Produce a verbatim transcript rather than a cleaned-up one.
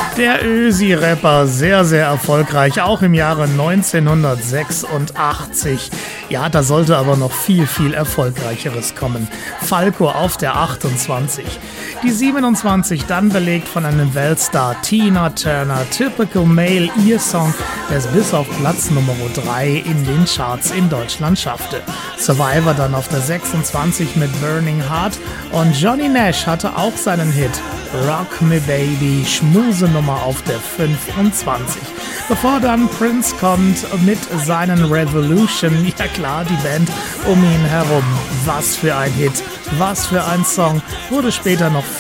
Der Ösi-Rapper, sehr, sehr erfolgreich, auch im Jahre neunzehnhundertsechsundachtzig. Ja, da sollte aber noch viel, viel Erfolgreicheres kommen. Falco auf der achtundzwanzig. Die siebenundzwanzig dann belegt von einem Weltstar, Tina Turner, Typical Male, ihr Song, der es bis auf Platz Nummer drei in den Charts in Deutschland schaffte. Survivor dann auf der sechsundzwanzig mit Burning Heart und Johnny Nash hatte auch seinen Hit Rock Me Baby, Schmusenummer auf der fünfundzwanzig. Bevor dann Prince kommt mit seinen Revolution, ja klar, die Band um ihn herum. Was für ein Hit, was für ein Song, wurde später noch